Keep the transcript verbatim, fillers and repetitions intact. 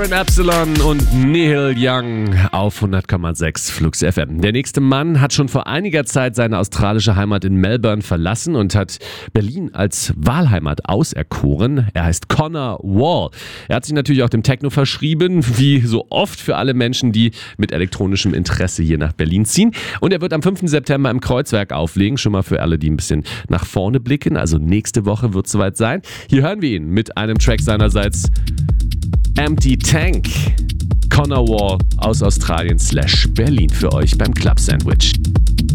Aaron Epsilon und Neil Young auf hundert Komma sechs Flux F M. Der nächste Mann hat schon vor einiger Zeit seine australische Heimat in Melbourne verlassen und hat Berlin als Wahlheimat auserkoren. Er heißt Connor Wall. Er hat sich natürlich auch dem Techno verschrieben, wie so oft für alle Menschen, die mit elektronischem Interesse hier nach Berlin ziehen. Und er wird am fünften September im Kreuzwerk auflegen, schon mal für alle, die ein bisschen nach vorne blicken. Also nächste Woche wird es soweit sein. Hier hören wir ihn mit einem Track seinerseits Empty Tank. Connor Wall aus Australien slash Berlin für euch beim Club Sandwich.